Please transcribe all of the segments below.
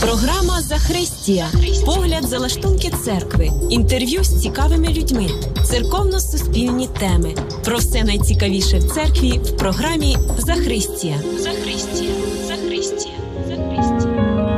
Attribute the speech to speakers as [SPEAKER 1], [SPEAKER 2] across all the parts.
[SPEAKER 1] Програма «Захристія». Погляд за лаштунки церкви. Інтерв'ю з цікавими людьми. Церковно-суспільні теми. Про все найцікавіше в церкві в програмі «Захристія». Захристія. Захристія. Захристія.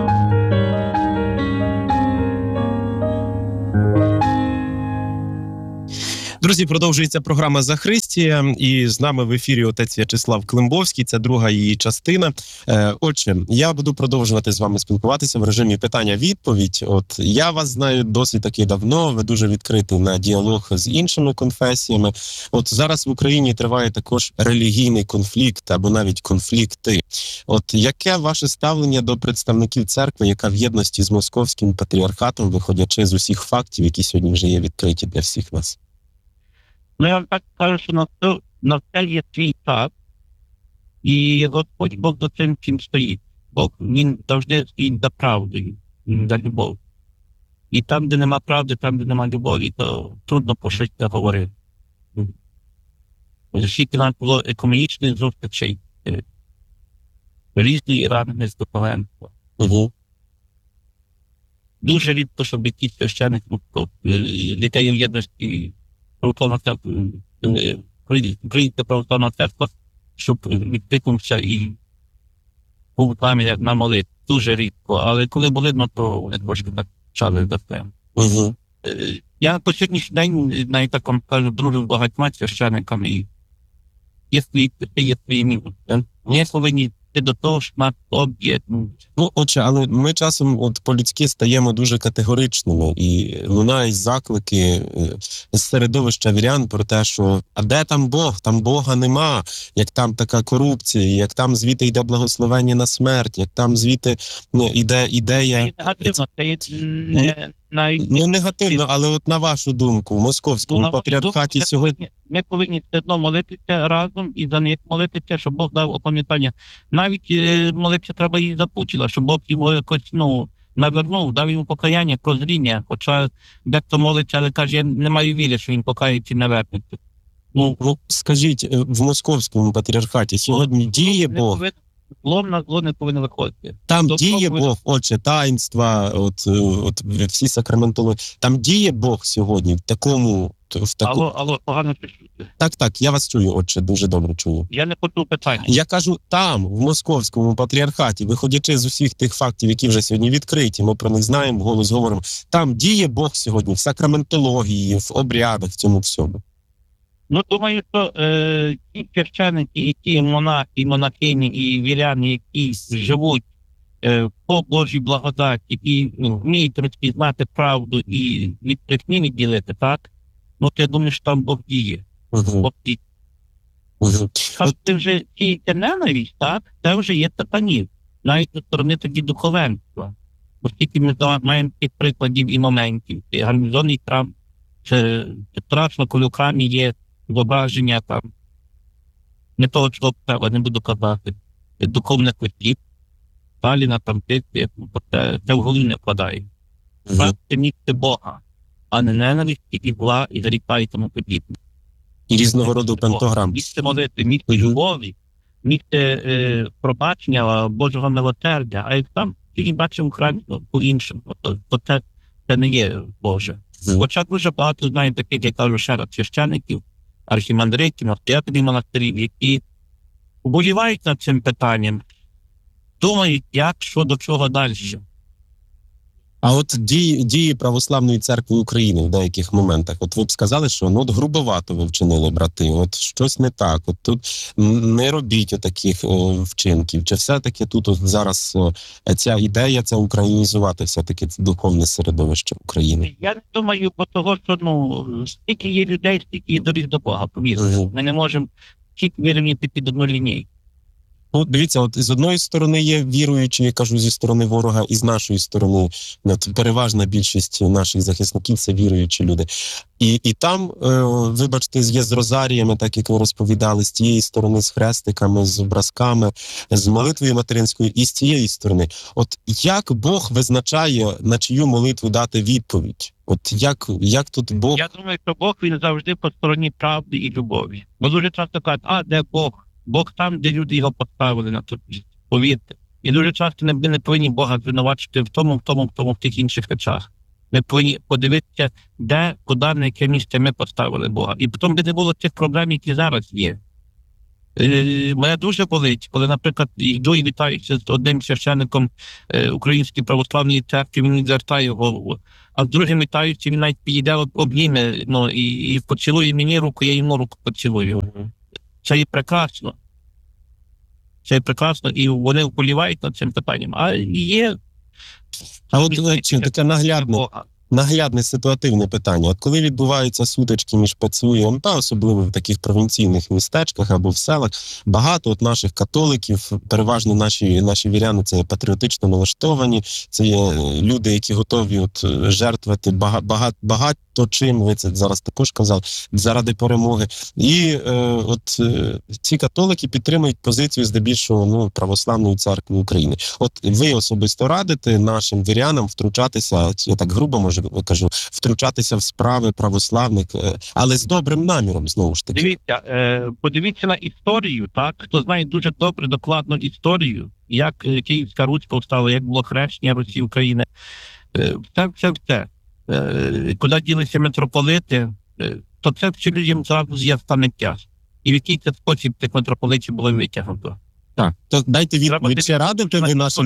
[SPEAKER 2] Друзі, продовжується програма «Захристія», і з нами в ефірі отець В'ячеслав Климбовський, це друга її частина. Отже, я буду продовжувати з вами спілкуватися в режимі питання-відповідь. От я вас знаю досить таки давно, ви дуже відкриті на діалог з іншими конфесіями. От зараз в Україні триває також релігійний конфлікт або навіть конфлікти. От яке ваше ставлення до представників церкви, яка в єдності з московським патріархатом, виходячи з усіх фактів, які сьогодні вже є відкриті для всіх нас?
[SPEAKER 3] Ну, я вам так кажу, що на все є свій час, і Господь Бог за цим всім стоїть. Бог, він завжди стоїть за правдою, за любов. І там, де нема правди, там, де нема любові, то трудно про щось говорити. Скільки нам було економічних зустрічей, різні ранені з духовенства. Дуже рідко, щоб якийсь священник, дітей в єдності, Українська православна церква, щоб відкликнувся і був там як на молитві. Дуже рідко, але коли були, то вони трошки так чали за це. Я по сьогоднішній день, навіть так вам кажу, дружу з багатьма священниками, і є свої пити, є свої мінуси. Ми повинні йти до того, що нас об'єднують.
[SPEAKER 2] Ну, отже, але ми часом от по-людськи стаємо дуже категоричними, і лунають заклики з середовища вірян про те, що а де там Бог? Там Бога нема, як там така корупція, як там звідти йде благословення на смерть, як там звідти йде ідея...
[SPEAKER 3] Негативно, це
[SPEAKER 2] Не негативно, але от на вашу думку, в московському патріархаті сьогодні...
[SPEAKER 3] Ми повинні все одно молитися разом і за них молитися, щоб Бог дав опам'ятання. Навіть молитися треба і за Путіна, щоб Бог його якось, навернув, дав йому покаяння, прозріння. Хоча дехто молиться, але каже, я не маю віри, що він покається і навернеться.
[SPEAKER 2] Скажіть, в московському патріархаті сьогодні діє Бог?
[SPEAKER 3] Зло на зло не повинно виходити.
[SPEAKER 2] Там діє Бог, отже, таїнства, от всі сакраментологи. Там діє Бог сьогодні в такому...
[SPEAKER 3] Алло, погано чути.
[SPEAKER 2] Так, я вас чую, отже, дуже добре чую.
[SPEAKER 3] Я не почув питання.
[SPEAKER 2] Я кажу, там, в московському патріархаті, виходячи з усіх тих фактів, які вже сьогодні відкриті, ми про них знаємо, вголос говоримо, там діє Бог сьогодні в сакраментології, в обрядах, в цьому всьому.
[SPEAKER 3] Думаю, що ті священники, і ті монахи, і монахині, і віряни, які живуть по Божій благодаті, і вміють розпізнати правду і від брехні відділити, так? Я думаю, що там Бог діє. Бог діє. Це вже сіється ненависть, так? Це вже є сатанізм. Навіть зі сторони тоді духовенства. Оскільки ми маємо тих прикладів і моментів. Це гарнізонний храм, це страшно, коли у храмі є зображення там, не того, що треба, не буду казати, духовних квитків, Сталіна, там, це в голові не вкладає. Це місце Бога, а не ненависті, і зла, і зарікає і тому подібне.
[SPEAKER 2] І різного роду пентограм.
[SPEAKER 3] Місце молитви, місце любові, місце пробачення Божого милосердя, а як там тільки бачимо храм по-іншому, то це не є Боже. Хоча дуже багато знаю таких, я кажу ще раз, священиків, архімандритів, настоятелів монастирів, які вболівають над цим питанням, думають, як, що, до чого далі.
[SPEAKER 2] А от дії Православної церкви України в деяких моментах, от ви б сказали, що грубовато ви вчинили, брати, от щось не так, от тут не робіть таких вчинків, чи все-таки тут зараз ця ідея, це українізувати все-таки духовне середовище України?
[SPEAKER 3] Я думаю, бо того, що стільки є людей, стільки є доріг до Бога, повірте. Ми не можемо всіх вирівняти під одну лінію.
[SPEAKER 2] Дивіться, от з одної сторони є віруючі, я кажу, зі сторони ворога, і з нашої сторони переважна більшість наших захисників – це віруючі люди. І там, вибачте, є з розаріями, так як ви розповідали, з тієї сторони з хрестиками, з образками, з молитвою материнською, і з цієї сторони. От як Бог визначає, на чию молитву дати відповідь? От як тут Бог?
[SPEAKER 3] Я думаю, що Бог, він завжди по стороні правди і любові. Бо дуже часто кажуть, де Бог? Бог там, де люди його поставили на тут. Повірте, І дуже часто ми не повинні Бога звинувачити в тих інших речах. Ми повинні подивитися, де, куди, на яке місце ми поставили Бога. І потім би не було тих проблем, які зараз є. Мене дуже болить, коли, наприклад, йду і вітаюся з одним священником Української православної церкви, він відвертає голову. А з другим вітаюся, він навіть підійде, обніме, і поцілує мені руку, я йому руку поцілую. Це і прекрасно. Це і прекрасно, і вони вболівають над цим питанням. А є...
[SPEAKER 2] А от таке наглядне ситуативне питання. От коли відбуваються сутички між ПЦУ і МП, особливо в таких провінційних містечках або в селах, багато от наших католиків, переважно наші віряни, це патріотично налаштовані, це є люди, які готові от жертвувати багато чим, ви це зараз також казали, заради перемоги. І ці католики підтримують позицію здебільшого православної церкви України. От ви особисто радите нашим вірянам втручатися, я так грубо кажу, втручатися в справи православних, але з добрим наміром, знову ж таки.
[SPEAKER 3] Дивіться, подивіться на історію, так? Хто знає дуже добре, докладно історію, як Київська Русь повстала, як було хрещення Русі України. Все. Куди ділися митрополити, то це все людям зразу з'ястане час. І в який це спосіб тих митрополитів було витягнуто.
[SPEAKER 2] Так, то дайте відповідь, чи радите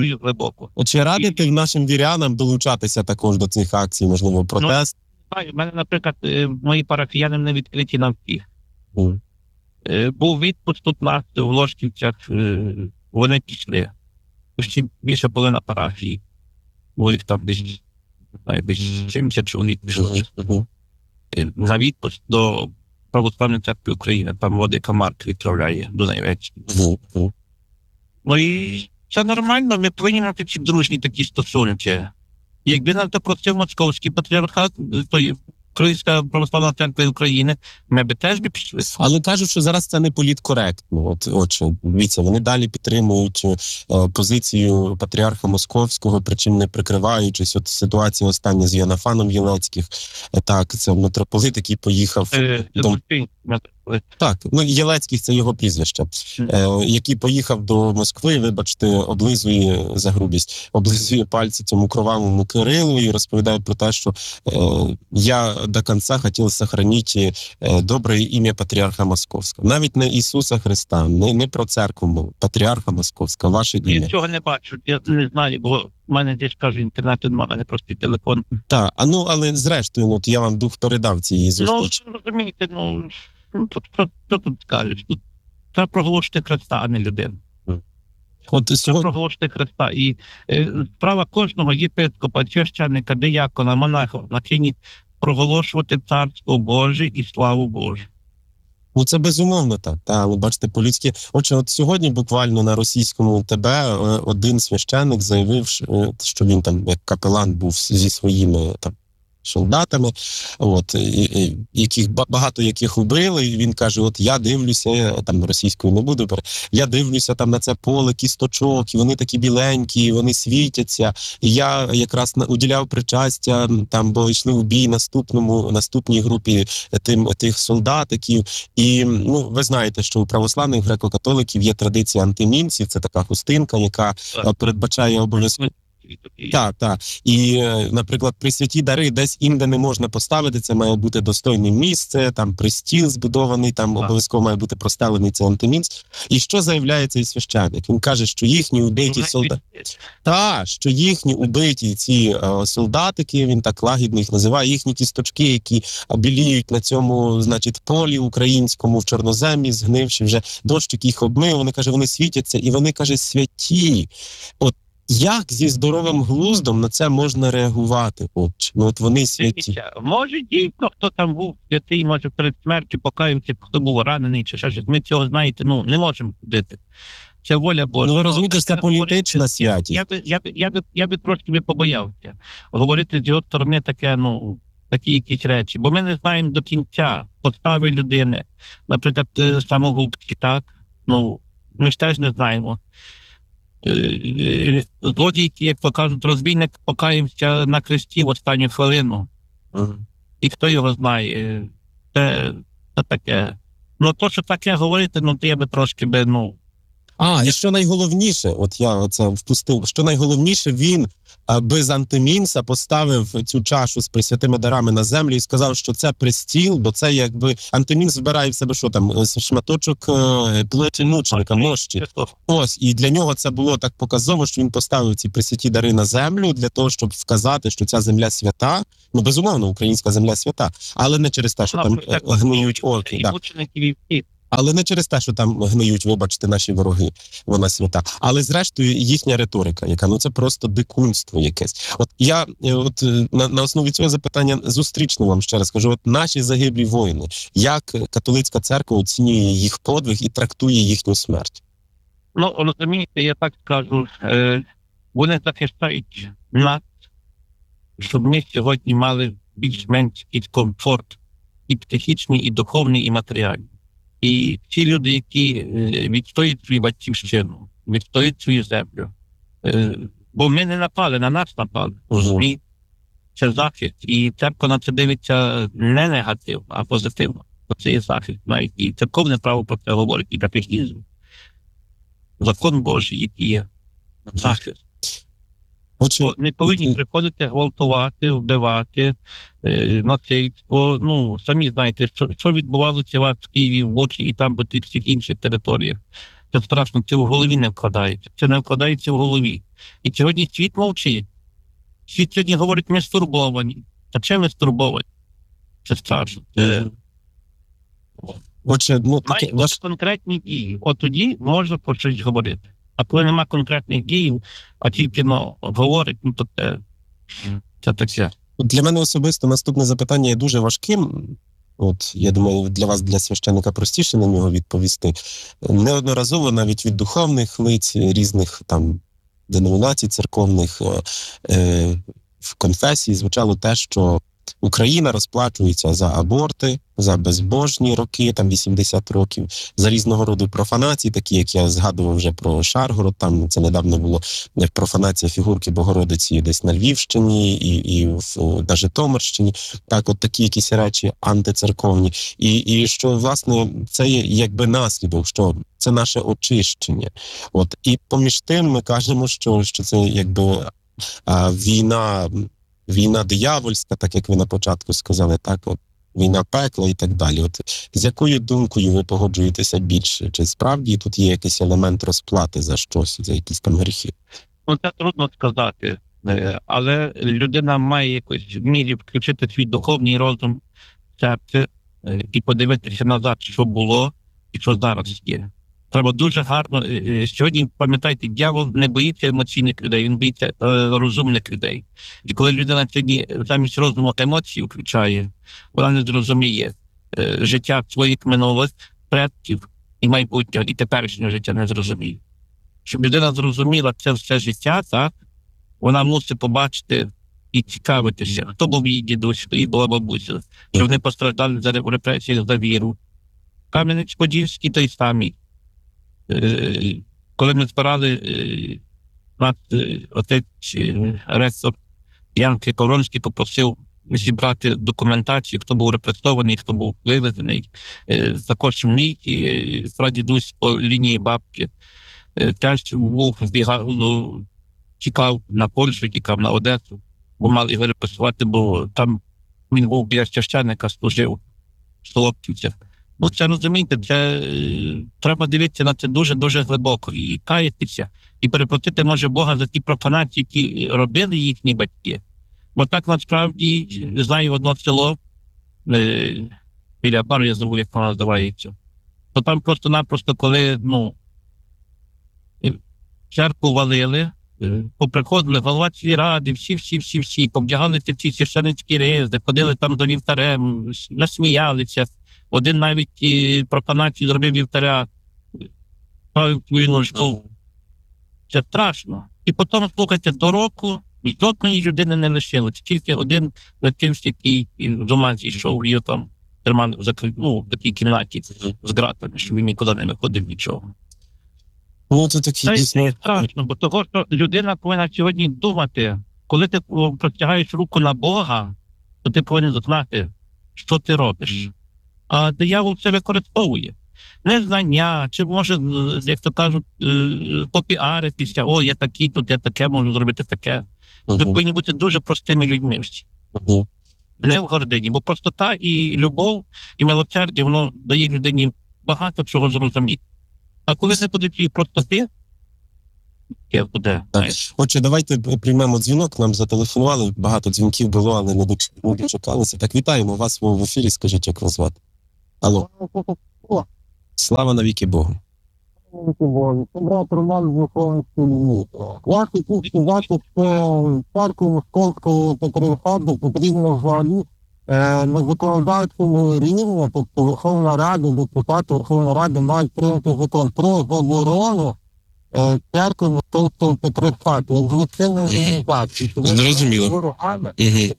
[SPEAKER 2] ви нашим вірянам долучатися також до цих акцій, можливо, протест?
[SPEAKER 3] У мене, наприклад, мої парафіяни не відкриті на всіх. Був відпуск тут нас в Ложківцях, вони пішли. Ще більше половина парафії. Бо їх там десь 70 чоловік пішло. На відпуск до Православної церкви України, там Владика Марк відправляє до Найвечної. І це нормально, ми повинні мати ці дружні такі стосунки. Якби нас запросив Московський патріархат, то Українська православна церква України, ми б теж пішли.
[SPEAKER 2] Але кажуть, що зараз це не політкоректно. Дивіться, вони далі підтримують позицію патріарха Московського, причому не прикриваючись. От ситуація остання з Йоаннафаном Єлецьких. Так, це митрополит, який поїхав Єлецький – це його прізвище, який поїхав до Москви, вибачте, облизує за грубість, облизує пальці цьому кровавому Кирилу і розповідає про те, що я до кінця хотів сохранити добре ім'я патріарха Московського. Навіть не Ісуса Христа, не про церкву, патріарха Московського, ваше ім'я.
[SPEAKER 3] Я цього не бачу, я не знаю, бо в мене десь, кажу, інтернету немає, не просто телефон.
[SPEAKER 2] Так, але зрештою, я вам дух передав цієї зустрічі.
[SPEAKER 3] Розумієте, що тут скажеш? Тут треба проголошувати Христа, а не людину. Треба проголошувати Христа. І справа кожного єпископа, священника, диякона, монаха на чині проголошувати Царство Боже і славу Божу.
[SPEAKER 2] Це безумовно так. Але бачите, по-людськи. От сьогодні буквально на російському ТБ один священник заявив, що він там як капелан був зі своїми солдатами, багато яких убили, і він каже, я дивлюся, там російською не буду, я дивлюся там на це поле кісточок, і вони такі біленькі, вони світяться, і я якраз уділяв причастя, бо йшли у бій наступній групі тих солдатиків, і, ви знаєте, що у православних греко-католиків є традиція антимінців, це така хустинка, яка передбачає обов'язково. Так. І, наприклад, пресвяті дари десь інде не можна поставити, це має бути достойне місце, там пристіл збудований, там обов'язково має бути простелений цей антимінц. І що заявляє цей священник? Він каже, що їхні убиті солдати... що їхні убиті ці солдатики, він так лагідно їх називає, їхні кісточки, які біліють на цьому, полі українському, в чорноземі, згнивши вже, дощик їх обмив, вони, каже, вони світяться, і вони, каже, святі. Як зі здоровим глуздом на це можна реагувати? Вони святі.
[SPEAKER 3] Може, дійсно, хто там був святий, може перед смертю покаявся, хто був ранений, чи щось. Ми цього, знаєте, не можемо ходити. Це воля Божа.
[SPEAKER 2] Ви розумієте, що це політична святість.
[SPEAKER 3] Я би трошки побоявся говорити з його сторони такі якісь речі. Бо ми не знаємо до кінця постави людини. Наприклад, самогубці, так? Ми ж теж не знаємо. Злодійки, як покажуть, розбійник покаявся на хресті в останню хвилину. І хто його знає? Це таке. То, що таке говорити, то я би трошки
[SPEAKER 2] І що найголовніше, от я оце впустив, що найголовніше, він без антимінса поставив цю чашу з присвятими дарами на землю і сказав, що це престіл, бо це якби антимінс збирає в себе, що там, шматочок плоті мученика, мощі. Ось, і для нього це було так показово, що він поставив ці присвяті дари на землю для того, щоб вказати, що ця земля свята. Ну, безумовно, українська земля свята, але не через те, що там гниють орки.
[SPEAKER 3] І мучеників, і всіх.
[SPEAKER 2] Але не через те, що там гниють, вибачте, наші вороги, вона свята. Але зрештою їхня риторика, яка, ну це просто дикунство якесь. От я на основі цього запитання зустрічно вам ще раз скажу, от наші загиблі воїни, як католицька церква оцінює їх подвиг і трактує їхню смерть?
[SPEAKER 3] Ну, розумієте, я так скажу, вони захищають нас, щоб ми сьогодні мали більш-менш комфорт і психічний, і духовний, і матеріальний. І ті люди, які відстоюють свою батьківщину, відстоюють свою землю, бо ми не напали, на нас напали. І це захист. І церква на це дивиться не негативно, а позитивно. Це є захист. Навіть і церковне право про це говорить, і катехізм. Закон Божий, який є захист. Не повинні приходити гвалтувати, вбивати, насильство. Ну, самі знаєте, що відбувалося у вас в Києві, в Лодзі і там, по всіх інших територіях. Це страшно, це в голові не вкладається. Це не вкладається в голові. І сьогодні світ мовчить. Світ сьогодні говорить, ми стурбовані. Та чим ми стурбовані? Це страшно. Мають бути конкретні дії. От тоді можна про щось говорити. А коли нема конкретних дій, а тільки говорить, ну то це таке.
[SPEAKER 2] Для мене особисто наступне запитання є дуже важким. От, я думаю, для вас, для священника, простіше на нього відповісти. Неодноразово навіть від духовних лиць різних там деномінацій церковних в конфесії звучало те, що Україна розплачується за аборти, за безбожні роки, там 80 років, за різного роду профанації, такі, як я згадував вже про Шаргород, там це недавно було профанація фігурки Богородиці десь на Львівщині і на Житомирщині, так, от такі якісь речі антицерковні. І що, власне, це є якби наслідок, що це наше очищення. От, і поміж тим ми кажемо, що це якби війна диявольська, так як ви на початку сказали, так, от, війна пекла і так далі. От, з якою думкою ви погоджуєтеся більше? Чи справді тут є якийсь елемент розплати за щось, за якісь там гріхи?
[SPEAKER 3] Ну, це трудно сказати, але людина має якось в мірі включити свій духовний розум в серце і подивитися назад, що було і що зараз є. Треба дуже гарно. Сьогодні, пам'ятайте, диявол не боїться емоційних людей, він боїться розумних людей. І коли людина сьогодні замість розуму емоції включає, вона не зрозуміє життя своїх минулих предків і майбутнього, і теперішнього життя не зрозуміє. Щоб людина зрозуміла це все життя, так, вона мусить побачити і цікавитися, хто був її дідусь, хто її була бабуся, що вони постраждали за репресії, за віру. Кам'янець-Подільський той самий. Коли ми збирали нас отець ректор Ян Ковронський попросив зібрати документацію, хто був репресований, хто був вивезений. Також мій прадідусь по лінії бабки теж був тікав на Польщу, тікав на Одесу, бо мали його репресувати, бо там він був біля священника, служив в Солодківцях. Ну, це, розумієте, це треба дивитися на це дуже-дуже глибоко і каятися, і перепросити, може, Бога за ті профанації, які робили їхні батьки. Бо так, насправді, знаю одне село, біля Бару, я забув, як воно називається, то там просто-напросто, коли, церкву валили, поприходили голова ради, всі, повдягалися ці священницькі ризи, ходили там до вівтарем, насміялися. Один навіть профанацію зробив вівтаря, ставив свою ножку. Це страшно. І потім, слухайте, до року жодної людини не лишилося. Тільки один летився, який з ума зійшов, його там тримали в такій кімнаті з ґратами, що він нікуди не виходив нічого.
[SPEAKER 2] Ну, це такі
[SPEAKER 3] дійсно страшно, бо того, що людина повинна сьогодні думати, коли ти простягаєш руку на Бога, то ти повинен знати, що ти робиш. А диявол це використовує. незнання, чи може, як то кажуть, попіаритися, о, я такий, тут я таке, можу зробити таке. Ви повинні бути дуже простими людьми всі. Не в гордині, бо простота і любов, і милосердя, воно дає людині багато чого зрозуміти. А коли не буде цієї простоти, яке буде.
[SPEAKER 2] Отже, давайте приймемо дзвінок, нам зателефонували, багато дзвінків було, але не дочекалися. Так, вітаємо вас в ефірі, скажіть, як вас звати. Алло. Слава навіки Богу.
[SPEAKER 4] Брат Роман Виховський. Я хотів сказати, що церкву Московського патріархату потрібно взагалі на законодавчому рівні, тобто Верховна Рада, депутати Верховної Ради мають прийняти закон про заборону церкви Московського патріархату, як злочинної організації.
[SPEAKER 2] Зрозуміло.
[SPEAKER 4] Ворогами,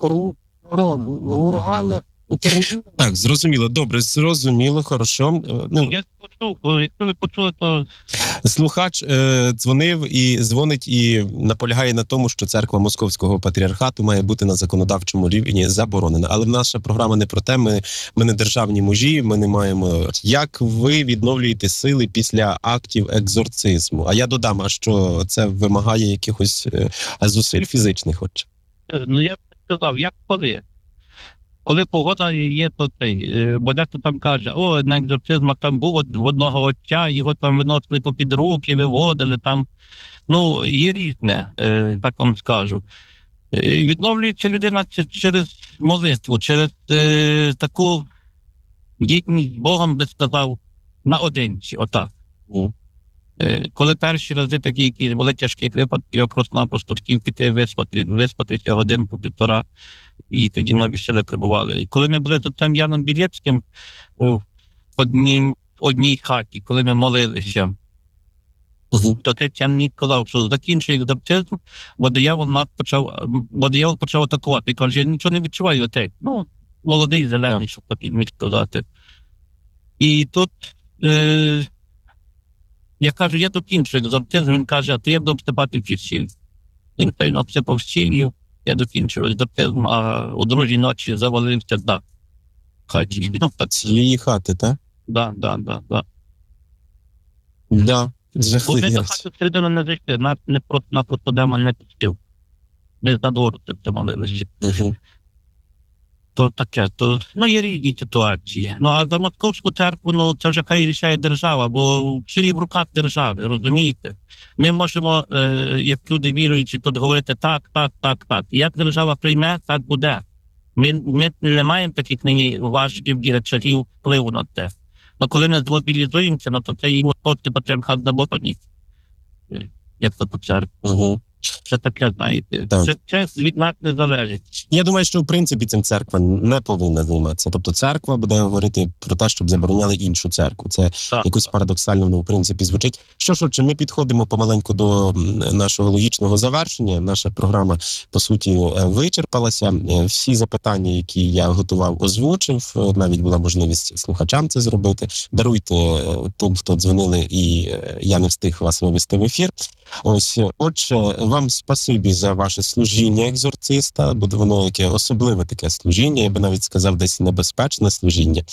[SPEAKER 4] ворогами.
[SPEAKER 2] Так, зрозуміло. Добре, зрозуміло, хорошо.
[SPEAKER 3] Я почув, якщо ви почули, то...
[SPEAKER 2] Слухач дзвонив і дзвонить і наполягає на тому, що церква Московського патріархату має бути на законодавчому рівні заборонена. Але наша програма не про те, ми не державні мужі, ми не маємо... Як ви відновлюєте сили після актів екзорцизму? А я додам, а що це вимагає якихось зусиль фізичних?
[SPEAKER 3] Ну, я б сказав, як коли? Коли погода є, то цей, бо дехто там каже, о, на екзорцизмах там був в одного отця, його там виносили попід руки, виводили там. Ну, є різне, так вам скажу. Відновлюється людина через молитву, через таку єдність з Богом, би сказав, наодинці, отак. Коли перші рази такі, які були тяжкі випадки, я просто-напросто хотів піти виспатися годинку-півтора, і тоді нові сили прибували. І коли ми були з отцем Яном Білецьким в одній хаті, коли ми молилися, то отець Ян мені сказав, що закінчує екзорцизм, бо диявол почав атакувати. І каже, я нічого не відчуваю, отець. Ну, молодий, зелений, щоб так міг сказати. І тут... Я кажу, я докінчую екзорцизм, він каже, а ти як обступати всі сіль. Він обсипав сіллю, я докінчив екзорцизм, а у другій ночі завалився дах в хаті.
[SPEAKER 2] Цієї хати, так?
[SPEAKER 3] Да.
[SPEAKER 2] Да,
[SPEAKER 3] Бо ми до хати всередину не зайшли, на демон не пустив. Ми з надвору це молилися. То таке, то, ну, є різні ситуації. Ну, а за Московську церкву, ну, це вже хай рішає держава, бо все в руках держави, розумієте? Ми можемо, як люди віруючі, тут говорити так. І як держава прийме, так буде. Ми не маємо таких нині важких і речагів впливу на це. Но коли ми змобілізуємося, ну, то це і Московський патріархат заборонить. Як то по церкві. Це таке, знаєте, це від нас не залежить.
[SPEAKER 2] Я думаю, що в принципі цим церква не повинна займатися. Тобто церква буде говорити про те, щоб забороняли іншу церкву. Це якось парадоксально, ну, в принципі, звучить. Що ж, отже, ми підходимо помаленьку до нашого логічного завершення. Наша програма, по суті, вичерпалася. Всі запитання, які я готував, озвучив. Навіть була можливість слухачам це зробити. Даруйте тим, хто дзвонили, і я не встиг вас вивести в ефір. Ось, отже, вам спасибі за ваше служіння екзорциста, бо воно яке особливе таке служіння, я би навіть сказав, десь небезпечне служіння.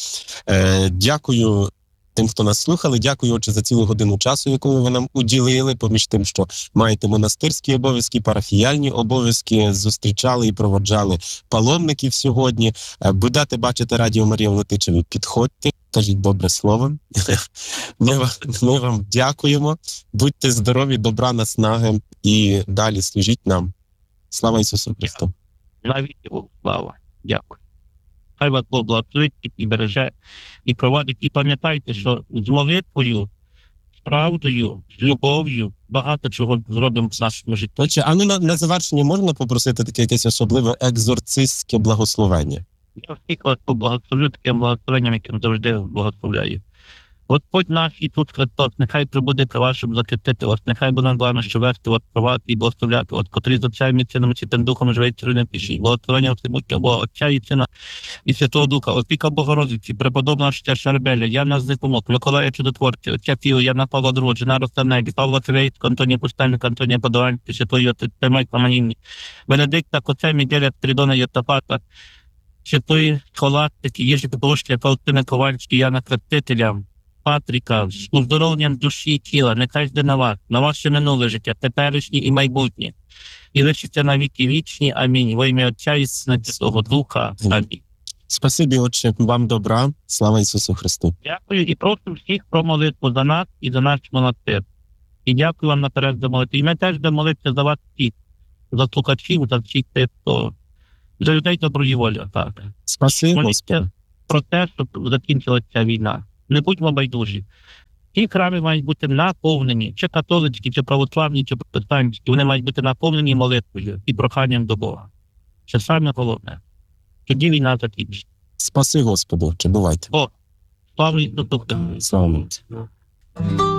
[SPEAKER 2] Дякую тим, хто нас слухали, дякую, отже, за цілу годину часу, яку ви нам уділили, поміж тим, що маєте монастирські обов'язки, парафіяльні обов'язки, зустрічали і проводжали паломників сьогодні. Будете бачити Радіо Марія в Летичеві, підходьте, кажіть добре слово. Ми вам дякуємо. Будьте здорові, добра, наснаги і далі служіть нам. Слава Ісусу Христу!
[SPEAKER 3] Навіть слава. Дякую. Хай вас Бог благословить і береже, і провадить. І пам'ятайте, що з молитвою, з правдою, з любов'ю багато чого зробимо в нашому житті.
[SPEAKER 2] А ну на завершення можна попросити таке якесь особливе екзорцистське благословення?
[SPEAKER 3] Я всіх вас поблагословлю таким благословенням, яким завжди благословляю. Господь наш Ісус Христос, нехай прибуде при вас, щоб захистити вас, нехай буде нам, що вести вас, провадити і благословляти вас, котрі з Отцем і Сином, і Святим Духом живе і не пишіть. Благословення всемогутнього Бога, Отця і Сина, і Святого Духа, опіка Богородиці, преподобного отця Шарбеля, Яна Здихомок, Миколая Чудотворця, отця Піо, Яна Павла II, Джена Ростанегі, Павла Кирейського, Антонія Пустельника, Антонія Подованська, Святої Отця Майкла Манівні, Бенедикта, Коця Мігеля, Тридона Євтафата, Святої Схоластики, Єжі Петровської, Фаустини Ковальської, Яна Крестителя, Патріка, з оздоровленням душі і тіла, нехай йде на ваше минуле життя, теперішнє і майбутнє. І лишиться на віки вічні. Амінь. Во ім'я Отця і Сина і Святого Духа. Амінь.
[SPEAKER 2] Спасибі, Отче, вам добра. Слава Ісусу Христу.
[SPEAKER 3] Дякую і прошу всіх про молитву за нас і за наш монастир. І дякую вам наперед за молитву. І ми теж будемо молитися за вас всіх, за слухачів, за всіх тих, хто за людей доброї волі. Так.
[SPEAKER 2] Спасибі, Господи.
[SPEAKER 3] Моліться про те, щоб закінчилася ця війна. Не будьмо байдужі. Ті храми мають бути наповнені, чи католицькі, чи православні, чи протестантські. Вони мають бути наповнені молитвою і проханням до Бога. Це саме головне. Тоді війна закінчиться.
[SPEAKER 2] Спаси, Господу, Отче, бувайте.
[SPEAKER 3] Слава Ісусу Христу!
[SPEAKER 2] Слава Отцю.